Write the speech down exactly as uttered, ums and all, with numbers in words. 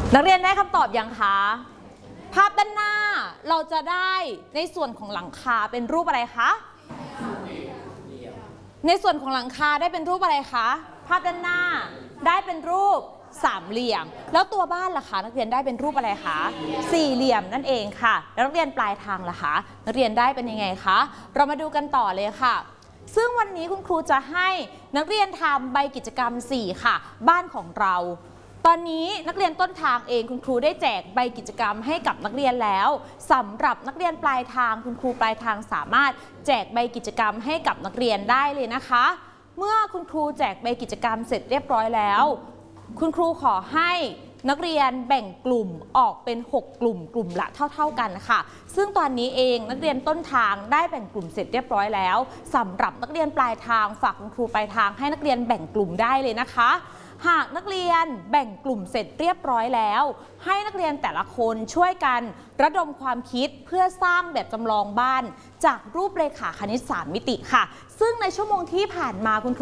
นักเรียนได้คำตอบยังคะภาพด้านหน้าเราจะได้ในส่วนของหลังคาเป็นรูปอะไรคะในส่วนของหลังคาได้เป็นรูปอะไรคะภาพด้านหน้าได้เป็นรูปสามเหลี่ยมแล้วตัวบ้านล่ะคะนักเรียนได้เป็นรูปอะไรคะสี่เหลี่ยมนั่นเองค่ะแล้วนักเรียนปลายทางล่ะคะนักเรียนได้เป็นยังไงคะเรามาดูกันต่อเลยค่ะซึ่งวันนี้คุณครูจะให้นักเรียนทำใบกิจกรรมสี่ค่ะบ้านของเราตอนนี้นักเรียนต้นทางเองคุณครูได้แจกใบกิจกรรมให้กับนักเรียนแล้วสำหรับนักเรียนปลายทางคุณครูปลายทางสามารถแจกใบกิจกรรมให้กับนักเรียนได้เลยนะคะเมื่อคุณครูแจกใบกิจกรรมเสร็จเรียบร้อยแล้วคุณครูขอให้นักเรียนแบ่งกลุ่มออกเป็นหกกลุ่มกลุ่มละเท่าๆกันค่ะซึ่งตอนนี้เองนักเรียนต้นทางได้แบ่งกลุ่มเสร็จเรียบร้อยแล้วสำหรับนักเรียนปลายทางฝากคุณครูปลายทางให้นักเรียนแบ่งกลุ่มได้เลยนะคะหากนักเรียนแบ่งกลุ่มเสร็จเรียบร้อยแล้วให้นักเรียนแต่ละคนช่วยกันระดมความคิดเพื่อสร้างแบบจำลองบ้านจากรูปเรขาคณิตสามมิติค่ะซึ่งในชั่วโมงที่ผ่านมาคุณ